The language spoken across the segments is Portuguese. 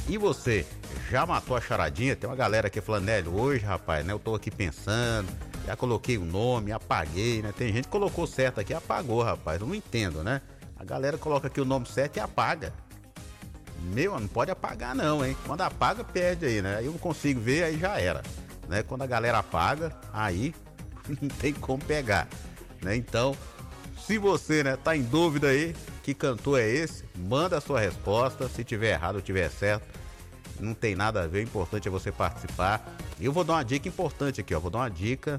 E você, já matou a charadinha? Tem uma galera aqui falando, Nélio, hoje, rapaz, né, eu tô aqui pensando, já coloquei o nome, apaguei, né? Tem gente que colocou certo aqui e apagou, rapaz, eu não entendo, né? A galera coloca aqui o nome certo e apaga. Meu, não pode apagar não, hein? Quando apaga, perde aí, né? Aí eu não consigo ver, aí já era, né? Quando a galera apaga, aí não tem como pegar, né? Então, se você, né, tá em dúvida aí, que cantor é esse? Manda a sua resposta, se tiver errado ou tiver certo, não tem nada a ver, o importante é você participar. E eu vou dar uma dica importante aqui, ó, vou dar uma dica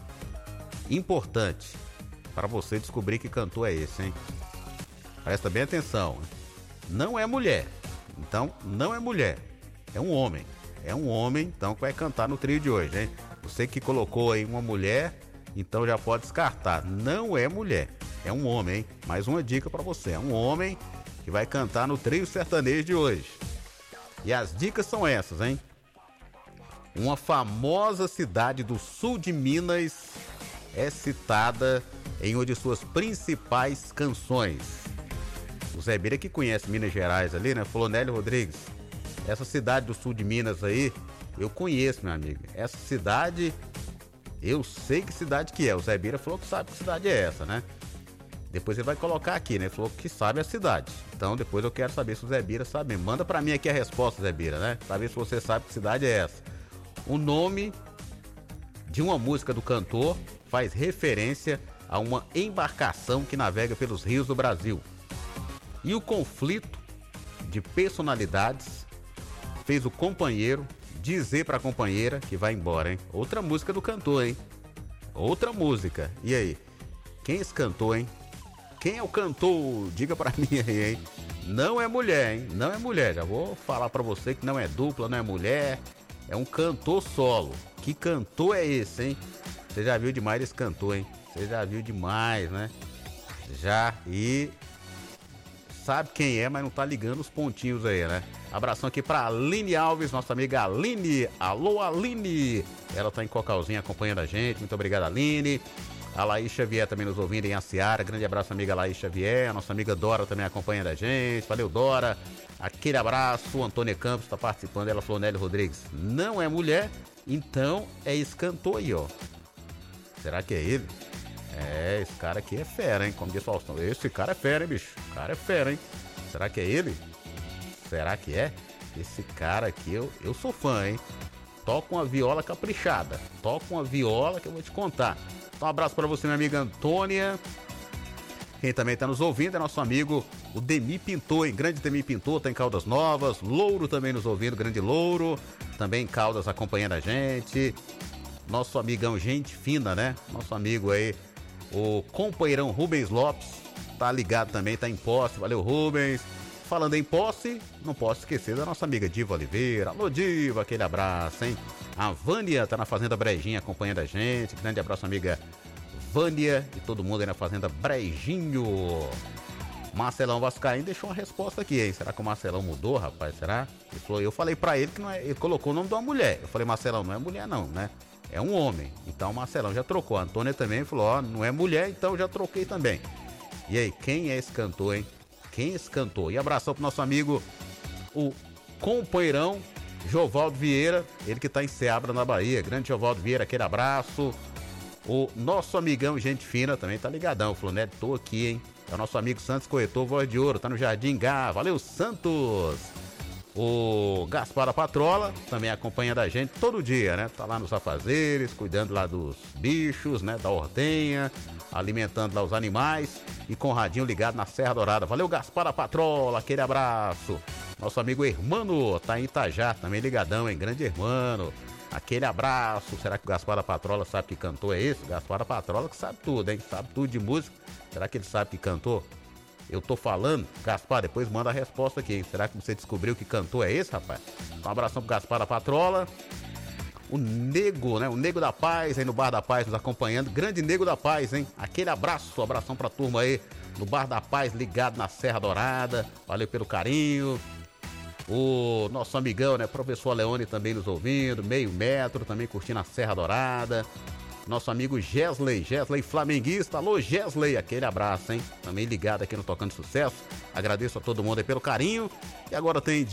importante para você descobrir que cantor é esse, hein? Presta bem atenção, não é mulher, então não é mulher, é um homem, então que vai cantar no trio de hoje, hein? Você que colocou aí uma mulher, então já pode descartar, não é mulher, é um homem, hein? Mais uma dica pra você, é um homem que vai cantar no trio sertanejo de hoje. E as dicas são essas, hein? Uma famosa cidade do sul de Minas é citada em uma de suas principais canções. O Zé Bira, que conhece Minas Gerais ali, né? Falou, Nélio Rodrigues, essa cidade do sul de Minas aí, eu conheço, meu amigo. Essa cidade, eu sei que cidade que é. O Zé Bira falou que sabe que cidade é essa, né? Depois ele vai colocar aqui, né? Ele falou que sabe a cidade. Então depois eu quero saber se o Zé Bira sabe. Manda pra mim aqui a resposta, Zé Bira, né? Pra ver se você sabe que cidade é essa. O nome de uma música do cantor faz referência a uma embarcação que navega pelos rios do Brasil. E o conflito de personalidades fez o companheiro dizer pra companheira que vai embora, hein? Outra música do cantor, hein? Outra música. E aí? Quem é esse cantor, hein? Quem é o cantor? Diga pra mim aí, hein? Não é mulher, hein? Não é mulher. Já vou falar pra você que não é dupla, não é mulher. É um cantor solo. Que cantor é esse, hein? Você já viu demais esse cantor, hein? Você já viu demais, né? Já. E sabe quem é, mas não tá ligando os pontinhos aí, né? Abração aqui pra Aline Alves, nossa amiga Aline. Alô, Aline! Ela tá em Cocalzinho acompanhando a gente. Muito obrigado, Aline. A Laís Xavier também nos ouvindo em Aciara. Grande abraço, amiga Laís Xavier. A nossa amiga Dora também acompanhando a gente. Valeu, Dora. Aquele abraço. O Antônia Campos está participando. Ela falou, Nélio Rodrigues, não é mulher, então é esse cantor aí, ó. Será que é ele? É, esse cara aqui é fera, hein? Como diz o Faustão. Esse cara é fera, hein, bicho? O cara é fera, hein? Será que é ele? Será que é? Esse cara aqui, eu sou fã, hein? Toca uma viola caprichada. Toca uma viola que eu vou te contar. Então, um abraço para você, minha amiga Antônia. Quem também está nos ouvindo é nosso amigo, o Demi Pintor, hein? Grande Demi Pintor, tá em Caldas Novas. Louro também nos ouvindo, grande Louro. Também em Caldas acompanhando a gente. Nosso amigão, gente fina, né? Nosso amigo aí, o companheirão Rubens Lopes. Tá ligado também, tá em posse. Valeu, Rubens. Falando em posse, não posso esquecer da nossa amiga Diva Oliveira. Alô, Diva, aquele abraço, hein? A Vânia tá na Fazenda Brejinho acompanhando a gente. Grande abraço, amiga Vânia e todo mundo aí na Fazenda Brejinho. Marcelão Vascaíno deixou uma resposta aqui, hein? Será que o Marcelão mudou, rapaz? Será? Ele falou, eu falei pra ele que não é. Ele colocou o nome de uma mulher. Eu falei, Marcelão, não é mulher não, né? É um homem. Então o Marcelão já trocou. A Antônia também falou, ó, não é mulher, então já troquei também. E aí, quem é esse cantor, hein? Quem é esse cantor? E abração pro nosso amigo, o companheirão Jovaldo Vieira, ele que tá em Ceabra, na Bahia. Grande Jovaldo Vieira, aquele abraço. O nosso amigão, gente fina, também tá ligadão. Falou, né, tô aqui, hein? É o nosso amigo Santos Corretor, Voz de Ouro, tá no Jardim Gá. Valeu, Santos! O Gaspar da Patrola também acompanhando a gente todo dia, né? Tá lá nos afazeres, cuidando lá dos bichos, né? Da ordenha, alimentando lá os animais e com o radinho ligado na Serra Dourada. Valeu, Gaspar da Patrola, aquele abraço. Nosso amigo Hermano tá em Itajá, também ligadão, hein? Grande Hermano, aquele abraço. Será que o Gaspar da Patrola sabe que cantor é esse? Gaspar da Patrola que sabe tudo, hein? Sabe tudo de música. Será que ele sabe que cantor? Eu tô falando, Gaspar, depois manda a resposta aqui, hein? Será que você descobriu que cantor é esse, rapaz? Um abração pro Gaspar da Patrola. O Nego, né? O Nego da Paz aí no Bar da Paz nos acompanhando. Grande Nego da Paz, hein? Aquele abraço, abração pra turma aí no Bar da Paz, ligado na Serra Dourada. Valeu pelo carinho. O nosso amigão, né? Professor Leone também nos ouvindo. Meio metro também curtindo a Serra Dourada. Nosso amigo Gesley flamenguista. Alô, Gesley, aquele abraço, hein? Também ligado aqui no Tocando Sucesso. Agradeço a todo mundo aí pelo carinho. E agora tem